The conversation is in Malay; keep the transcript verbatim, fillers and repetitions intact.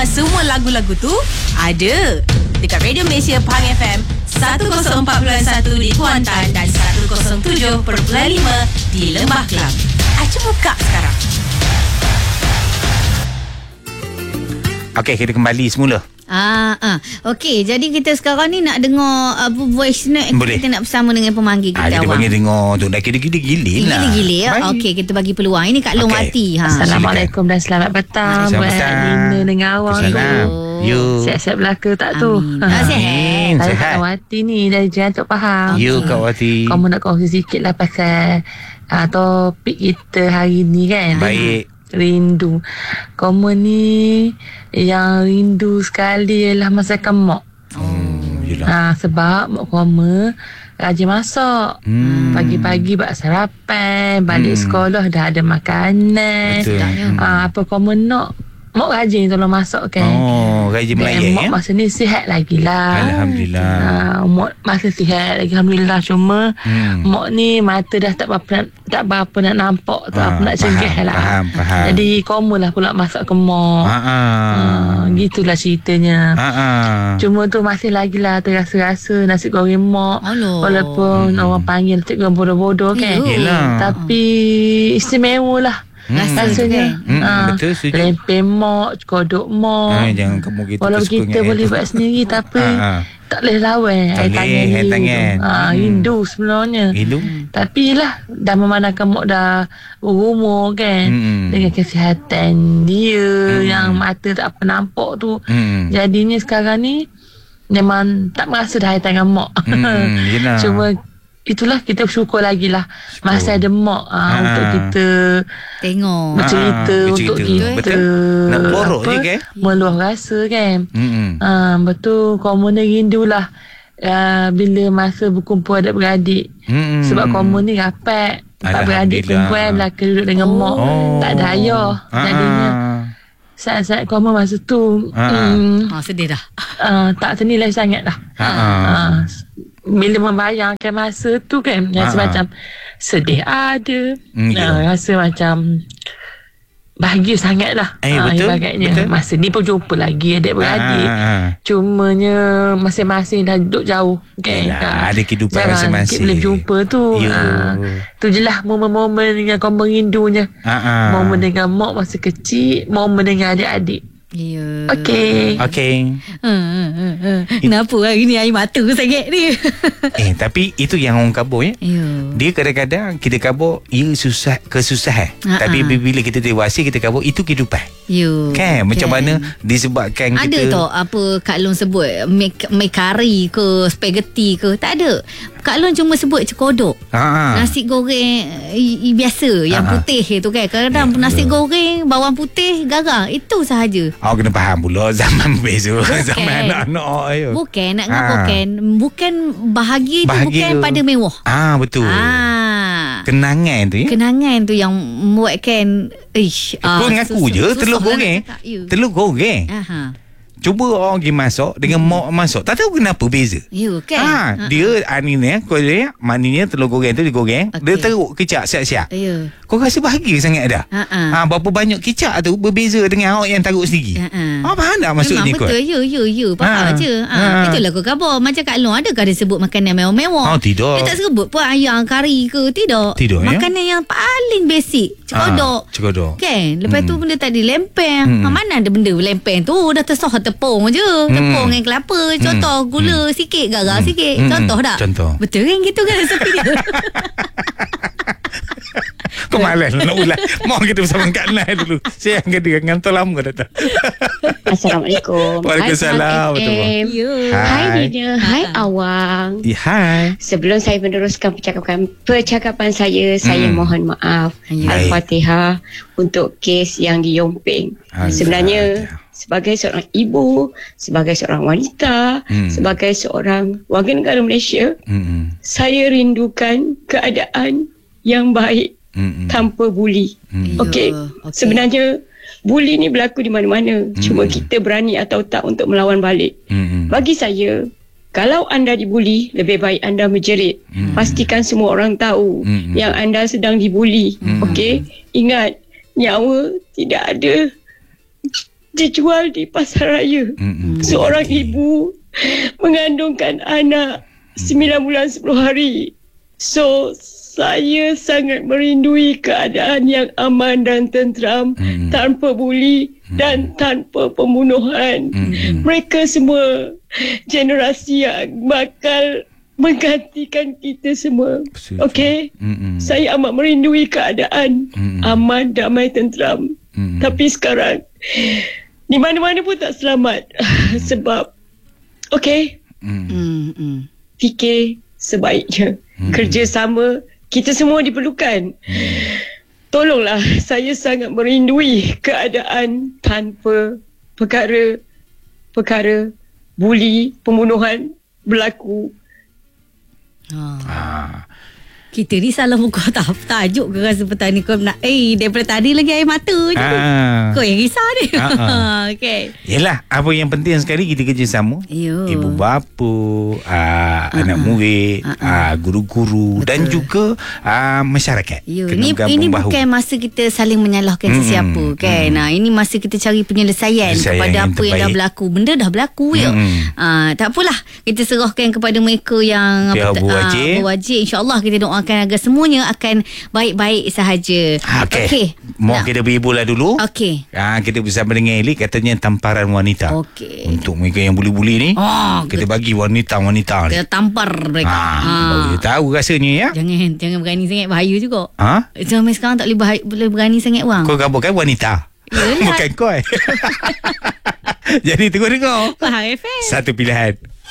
dengar semua lagu-lagu tu? Ada dekat Radio Malaysia Pahang F M seratus empat perpuluhan satu di Kuantan dan seratus tujuh perpuluhan lima di Lembah Kelang. Acu buka sekarang. Okey, kita kembali semula. Ah, ah. Okey, jadi kita sekarang ni nak dengar apa voice note. Boleh. Kita nak bersama dengan pemanggil kita. Ah, kita awak. panggil dengar tu. Dah gila-gila lah. Gila-gila ya. Okey, kita bagi peluang. Ini Kak Long Okey. Wati. Ha. Assalamualaikum dan selamat petang Selamat buat petang. Nina dengan awang tu. Salam. You. Siap-siap belaka tak tu? Amin. Ah, sihat. Saya Sihat. Kak Wati ni dari Jantung Pahang. You Kak Wati. Kamu nak kongsi sikit lah pasal uh, topik kita hari ni kan. Baik. Rindu. Kamu ni yang rindu sekali ialah masakan mak. Hmm, yelah. Ha, sebab mak kamu rajin masak. Hmm. Pagi-pagi buat sarapan, balik Hmm. sekolah dah ada makanan. Betul. Ha, apa kamu nak? Mak rajin tolong masak kan. Oh, rajin Dan melayan mak ya. masa ni sihat lagi lah. Alhamdulillah. Ha, mak masa sihat lagi Alhamdulillah. Cuma Hmm. mak ni mata dah tak berapa nak, tak berapa nak nampak, tak Ah, apa nak faham, cegah lah. faham, faham. Jadi kamu lah pula masak ke mak. Ha ah. Ha, gitulah ceritanya. Ha ah. Cuma tu masih lagi lah terasa-rasa nasi goreng mak. Aduh. Walaupun Hmm. orang panggil nasi goreng bodoh-bodoh kan. Yelah. Tapi istimewa lah. Hmm. Rasanya. Hmm, Ha, betul, setuju. Lempeng mak, kodok mak. Ah, jangan kamu gitu. Walaupun kesuka kita dengan boleh air tu. buat sendiri tapi Ah, ah. tak boleh lawan Tak air boleh, tangan air dia tangan. tu. Ha, Hmm. rindu sebenarnya. Rindu? Tapi lah dah memandangkan mak dah berumur kan. Hmm. Dengan kesihatan dia Hmm. yang mata tak apa nampak tu. Hmm. Jadinya sekarang ni memang tak merasa dah air tangan mak. Hmm, yelah. Cuma itulah kita bersyukur lagi lah masa ada mak ha, Ah. untuk kita Tengok. bercerita, Ah, untuk bercerita. kita Betul. Nak borok apa, je kan? meluah rasa kan. Hmm. Ha, betul kamu ni rindulah uh, bila masa berkumpul adik-beradik. Hmm. Sebab kamu ni rapat empat beradik Alhamdulillah. perempuan belaka duduk dengan Oh. mak. Tak ada ayah. Ah, Jadinya ah. saat-saat kamu masa tu Ah, ah. hmm, Ha, sedih dah. uh, tak senilai sangat lah. Ha ah. Uh, bila membayangkan masa tu kan rasa Ha, ha. macam sedih ada. Hmm, ya. uh, rasa macam bahagia sangat lah. Eh, Ah, betul, ibaratnya. betul. Masa ni pun jumpa lagi adik-beradik. Ah, ah, ah. Cumanya masing-masing dah duduk jauh kan. Yelah, Ah, ada kehidupan jarang masing-masing. sikit boleh jumpa tu. Ya. Ah, tu je lah momen-momen yang kau merindunya. Ah, ah. Momen dengan mak masa kecil, momen dengan adik-adik. Ya. Okey. Okey. Ha, ha, ha, ha. Kenapa hari ni air mata sangat ni? Eh, tapi itu yang orang kabur ya. Ya. Dia kadang-kadang kita kabur ia susah kesusahan. Ha, Tapi ha. bila kita dewasa kita kabur itu kehidupan. Ya. Kan? Macam mana disebabkan Ada kita tau apa Kak Long sebut make, make kari ke spaghetti ke. Tak ada. Kak Long cuma sebut cekodok. Ha, ha. Nasi goreng i, i, biasa yang Ha, ha. putih tu kan. Kadang-kadang Ya, nasi ya. goreng bawang putih garang. Itu sahaja. Awak kena faham pula zaman berbeza. Zaman anak-anak ayo. Bukan nak Ha. bukan bukan bahagia, Bahagia tu bukan tu. pada mewah. Ah, betul. Ah. Kenangan tu ya. Kenangan tu yang membuatkan ish. Kau ngaku je telur goreng. Ya. Telur goreng. Aha. Cuba orang pergi masak dengan mak masak. Tak tahu kenapa beza. Ya kan? Ha, dia ani ni kau dia maknanya telur goreng tu digoreng, Okey. dia teruk kicap siap-siap. Ya. Kau rasa bahagia sangat dah. Ha, ha. Ha, berapa banyak kicap tu berbeza dengan awak yang taruh sendiri. Ha, ha. Ah, faham tak maksudnya Memang kau? betul. Ya, ya, ya. Faham Ha. je. Ha. Ha. Itulah kau khabar. Macam Kak Long, adakah dia sebut makanan mewah-mewah? Oh, tidak. Dia tak sebut pun ayam kari ke. Tidak. Tidak, ya? Makanan yang paling basic. Cekodok. Ah, cekodok. Kan? Lepas tu Hmm. benda tadi lempeng. Hmm. Ha, mana ada benda lempeng tu? Dah tersah tepung je. Tepung dengan kelapa. Contoh gula sikit, garam sikit. Hmm. Contoh tak? Contoh. Betul kan gitu kan resepi dia? Kau malas nak ulang. Mau kita bersama Kak Nai dulu. Saya yang kata ngantor lama datang. Assalamualaikum. Waalaikumsalam. Hai, Betul. F M. Ya. Hai. Hai Dina. Hai Awang. Ya, hai. Sebelum saya meneruskan percakapan percakapan saya, saya Hmm. mohon maaf. Ya. Al-Fatihah untuk kes yang di Yomping. Al-Fatihah. Sebenarnya sebagai seorang ibu, sebagai seorang wanita, Hmm. sebagai seorang warga negara Malaysia, Hmm. saya rindukan keadaan yang baik Hmm. tanpa buli. Hmm. Okey. okey. Sebenarnya buli ni berlaku di mana-mana. Cuma kita berani atau tak untuk melawan balik. Hmm. Bagi saya, kalau anda dibuli, lebih baik anda menjerit. Hmm. Pastikan semua orang tahu Hmm. yang anda sedang dibuli. Hmm. Okey? Ingat, nyawa tidak ada dijual di pasar raya. Mm-mm. Seorang ibu mengandungkan anak sembilan bulan sepuluh hari. So saya sangat merindui keadaan yang aman dan tenteram, Mm-mm. tanpa buli dan tanpa pembunuhan. Mm-mm. Mereka semua generasi yang bakal menggantikan kita semua. Betul. Okey? Mm-mm. Saya amat merindui keadaan Mm-mm. aman, damai, tenteram. Mm-mm. Tapi sekarang di mana-mana pun tak selamat. Sebab okey, Mm. Hmm, hmm. fikir sebaiknya. Mm-mm. Kerjasama kita semua diperlukan. Tolonglah, saya sangat merindui keadaan tanpa perkara perkara buli, pembunuhan berlaku. Ha. Ah. Kita ni salah muka tak tajuk ke rasa petang ni kau nak eh daripada tadi lagi air mata je. Ah. Kau yang risau ni. Ah, ah. Okey. Yelah, apa yang penting sekali kita kerjasama. Yo. Ibu bapa, aa, anak murid, aa, guru-guru dan juga aa, masyarakat. Yo, Kena ni bergabung ini bahu. bukan masa kita saling menyalahkan Mm-mm, sesiapa kan. mm-mm. Nah, ini masa kita cari penyelesaian Penyelesaian kepada yang apa yang dah terbaik. berlaku. Benda dah berlaku ya. Mm-mm. Ah, tak apalah. Kita serahkan kepada mereka yang Pihak apa, berwajib. ah, berwajib. InsyaAllah kita doakan agar semuanya akan baik-baik sahaja. Ha, Okey. Okey. Mau Nah. kita berhibur lah dulu. Okey. Ha, kita bersama dengan Elik, katanya tamparan wanita. Okey. Untuk mereka yang buli-buli ni, Oh, kita bagi wanita-wanita ni. kita tampar mereka. Ha, Ah. baru dia tahu rasanya ya. Jangan jangan berani sangat, bahaya juga. Ha? Sampai sekarang tak boleh, bahaya, boleh berani sangat orang. Kau gabungkan wanita. Yelah. Bukan kau. Jadi tunggu dengar. Faham F M. Satu pilihan.